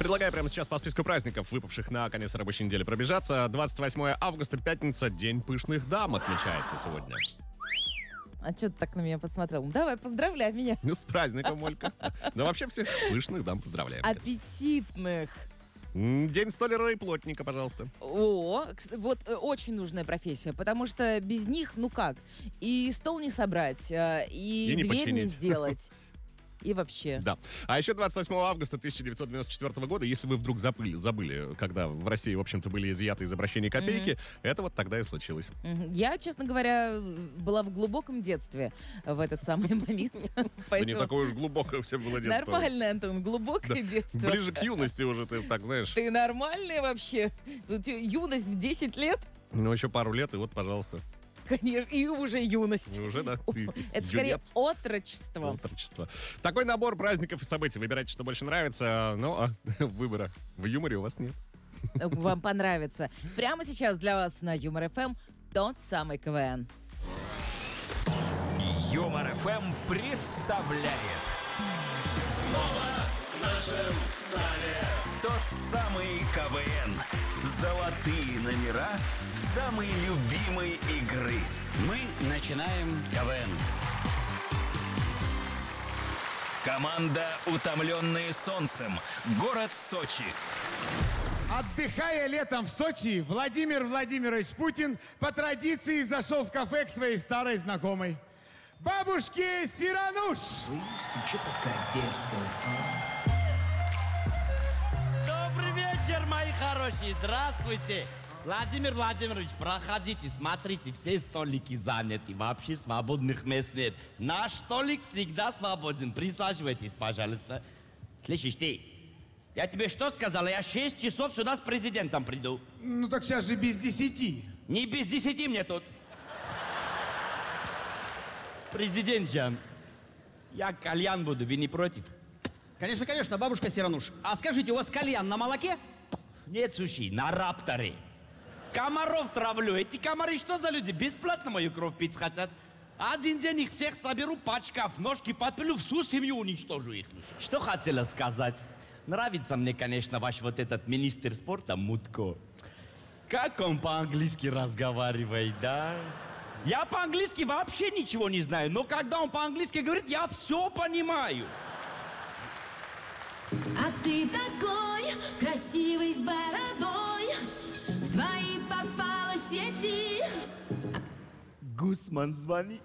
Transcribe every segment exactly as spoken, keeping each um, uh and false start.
Предлагаю прямо сейчас по списку праздников, выпавших на конец рабочей недели, пробежаться. двадцать восьмое августа, пятница, День пышных дам отмечается сегодня. А что ты так на меня посмотрел? Ну, давай, поздравляй меня. Ну, с праздником, Олька. Да вообще всех пышных дам поздравляем. Аппетитных. День столяра и плотника, пожалуйста. О, кс- вот э, очень нужная профессия, потому что без них, ну как, и стол не собрать, э, и, И не дверь не починить. сделать. И вообще. Да. А еще двадцать восьмого августа тысяча девятьсот девяносто четвёртого года, если вы вдруг забыли, забыли, когда в России, в общем-то, были изъяты из обращения копейки, mm-hmm. это вот тогда и случилось. Мгм. Я, честно говоря, была в глубоком детстве в этот самый момент. Да не Поэтому такое уж глубокое все было детство. нормальное, Антон, глубокое детство. Ближе к юности уже ты так, знаешь. Ты нормальный вообще? У тебя юность в десять лет? Ну, еще пару лет, и вот, пожалуйста. Конечно, и уже юность. Ну, уже, да. ты Это скорее юнец. отрочество. Отрочество. Такой набор праздников и событий. Выбирайте, что больше нравится. Но а, выбора в юморе у вас нет. Вам понравится. Прямо сейчас для вас на Юмор эф эм тот самый КВН. Юмор эф эм представляет В нашем зале тот самый КВН. Золотые номера самой любимой игры. Мы начинаем КВН. Команда «Утомленные солнцем». Город Сочи. Отдыхая летом в Сочи, Владимир Владимирович Путин по традиции зашел в кафе к своей старой знакомой. Бабушке Сирануш! Ты что такая дерзкая, Добрый вечер, мои хорошие, здравствуйте. Владимир Владимирович, проходите, смотрите, все столики заняты, вообще свободных мест нет. Наш столик всегда свободен, присаживайтесь, пожалуйста. Слышишь, ты, я тебе что сказал? Я шесть часов сюда с президентом приду. Ну так сейчас же без десяти. Не без десяти мне тут. Президент Джан, я кальян буду, вы не против? Конечно, конечно, бабушка Сирануш. А скажите, у вас кальян на молоке? Нет, суши, на рапторе. Комаров травлю. Эти комары что за люди? Бесплатно мою кровь пить хотят. Один день их всех соберу, пачкав, ножки подпилю, всю семью уничтожу их. Что хотела сказать? Нравится мне, конечно, ваш вот этот министр спорта Мутко. Как он по-английски разговаривает, да? Я по-английски вообще ничего не знаю, но когда он по-английски говорит, я все понимаю. А ты такой красивый с бородой, в твои попала сети. Гусман звонит.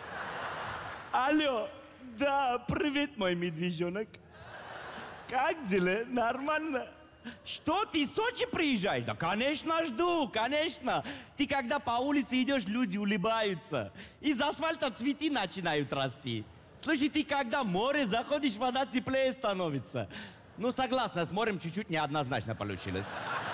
Алло, да, привет, мой медвежонок. Как дела? Нормально? Что, ты из Сочи приезжаешь? Да, конечно, жду, конечно. Ты когда по улице идешь, люди улыбаются. Из асфальта цветы начинают расти. Слушай, ты когда в море заходишь, вода теплее становится. Ну, согласна, с морем чуть-чуть неоднозначно получилось.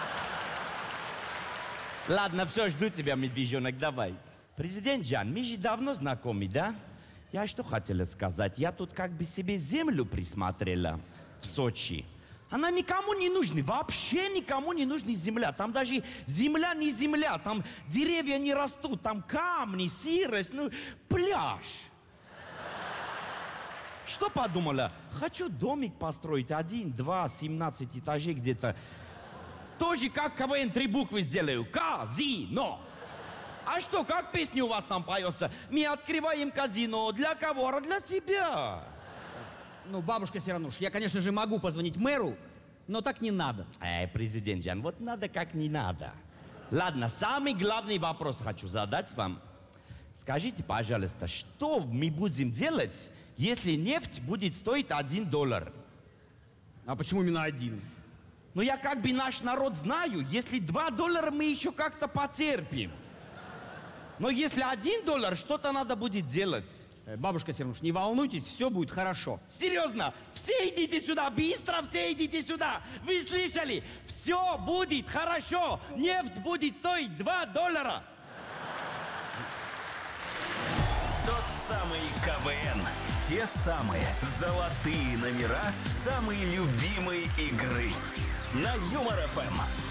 Ладно, все, жду тебя, медвежонок, давай. Президент Джан, мы же давно знакомы, да? Я что хотела сказать? Я тут как бы себе землю присмотрела в Сочи. Она никому не нужна, вообще никому не нужна земля. Там даже земля не земля, там деревья не растут, там камни, сырость, ну, пляж. Что подумала? Хочу домик построить, один, два, семнадцать этажей где-то. Тоже как КВН три буквы сделаю. Казино. А что, как песня у вас там поется? Мы открываем казино. Для кого? Для себя. Ну, бабушка Сирануш, я, конечно же, могу позвонить мэру, но так не надо. Эй, президент Джан, вот надо как не надо. Ладно, самый главный вопрос хочу задать вам. Скажите, пожалуйста, что мы будем делать, если нефть будет стоить один доллар? А почему именно один? Ну, я как бы наш народ знаю, если два доллара мы еще как-то потерпим. Но если один доллар, что-то надо будет делать. Э, Бабушка Сирануш, не волнуйтесь, все будет хорошо. Серьезно, все идите сюда, быстро все идите сюда. Вы слышали? Все будет хорошо. Нефть будет стоить два доллара. Тот самый КВН. Те самые золотые номера самой любимой игры. На Юмор эф эм.